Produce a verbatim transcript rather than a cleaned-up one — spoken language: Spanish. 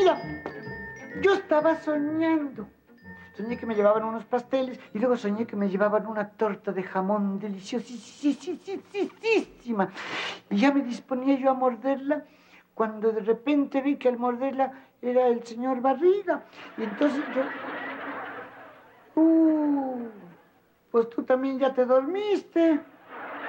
Mira, yo estaba soñando. Soñé que me llevaban unos pasteles y luego soñé que me llevaban una torta de jamón deliciosísima. Y ya me disponía yo a morderla cuando de repente vi que al morderla era el señor Barriga. Y entonces yo... Uh, pues tú también ya te dormiste.